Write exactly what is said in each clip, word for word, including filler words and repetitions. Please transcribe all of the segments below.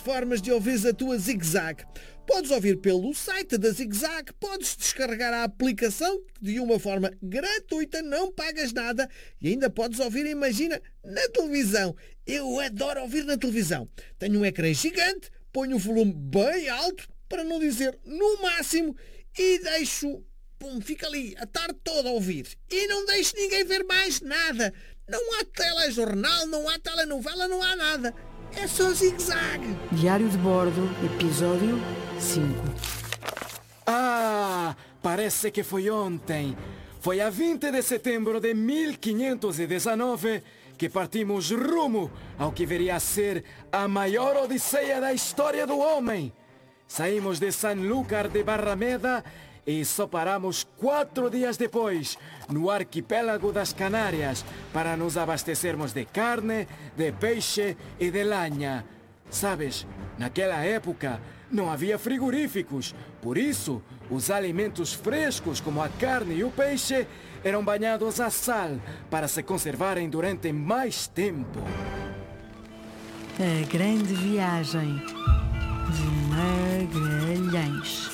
formas de ouvir a tua Zig-Zag. Podes ouvir pelo site da Zig-Zag, podes descarregar a aplicação de uma forma gratuita, não pagas nada e ainda podes ouvir, imagina, na televisão. Eu adoro ouvir na televisão. Tenho um ecrã gigante, ponho o volume bem alto, para não dizer no máximo, e deixo... Pum, fica ali a tarde toda a ouvir. E não deixo ninguém ver mais nada. Não há telejornal, não há telenovela, não há nada. É só Zig-Zag. Diário de Bordo, episódio cinco. Ah, parece que foi ontem. Foi a vinte de setembro de mil quinhentos e dezenove que partimos rumo ao que viria a ser a maior odisseia da história do homem. Saímos de Sanlúcar de Barrameda e só paramos quatro dias depois no arquipélago das Canárias para nos abastecermos de carne, de peixe e de lanha. Sabes, naquela época não havia frigoríficos, por isso os alimentos frescos como a carne e o peixe eram banhados a sal para se conservarem durante mais tempo. A grande viagem de Magalhães.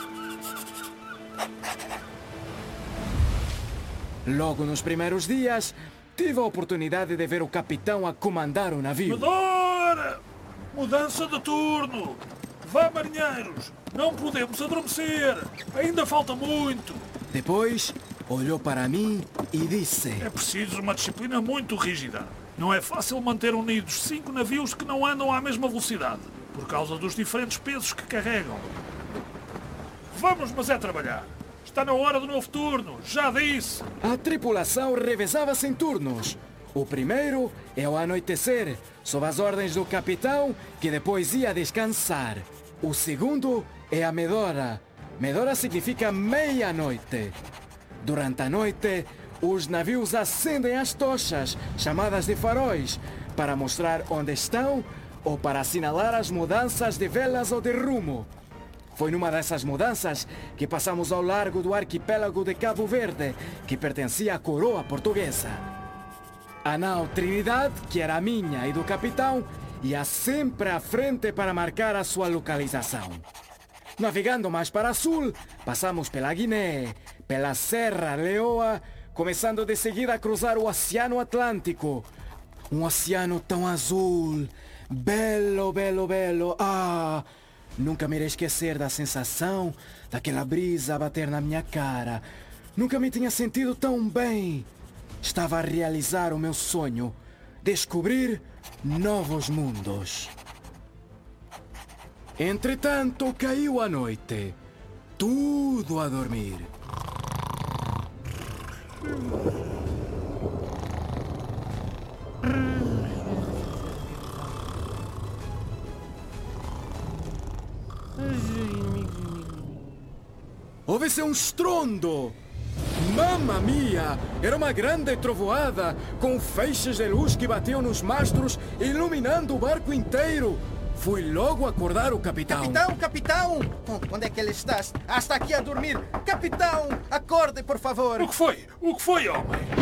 Logo nos primeiros dias, tive a oportunidade de ver o capitão a comandar o navio. Medora! Mudança de turno! Vá, marinheiros! Não podemos adormecer! Ainda falta muito! Depois, olhou para mim e disse: É preciso uma disciplina muito rígida. Não é fácil manter unidos cinco navios que não andam à mesma velocidade, por causa dos diferentes pesos que carregam. Vamos, mas é trabalhar! Está na hora do novo turno, já disse! A tripulação revezava-se em turnos. O primeiro é ao anoitecer, sob as ordens do capitão, que depois ia descansar. O segundo é a medora. Medora significa meia-noite. Durante a noite, os navios acendem as tochas, chamadas de faróis, para mostrar onde estão ou para assinalar as mudanças de velas ou de rumo. Foi numa dessas mudanças que passamos ao largo do arquipélago de Cabo Verde, que pertencia à coroa portuguesa. A nau Trinidad, que era minha e do capitão, ia sempre à frente para marcar a sua localização. Navegando mais para sul, passamos pela Guiné, pela Serra Leoa, começando de seguida a cruzar o Oceano Atlântico. Um oceano tão azul, belo, belo, belo. Ah! Nunca me irei esquecer da sensação daquela brisa a bater na minha cara. Nunca me tinha sentido tão bem. Estava a realizar o meu sonho, descobrir novos mundos. Entretanto, caiu a noite. Tudo a dormir. Houve-se um estrondo. Mamma mia! Era uma grande trovoada, com feixes de luz que batiam nos mastros, iluminando o barco inteiro. Fui logo acordar o capitão. Capitão, capitão! Onde é que ele está? Ah, está aqui a dormir. Capitão, acorde, por favor. O que foi? O que foi, homem?